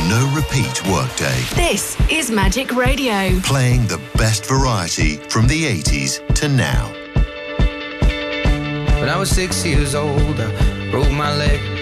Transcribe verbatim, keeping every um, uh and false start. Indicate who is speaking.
Speaker 1: no repeat workday.
Speaker 2: This is Magic Radio.
Speaker 1: Playing the best variety from the eighties to now.
Speaker 3: When I was six years old, I broke my leg.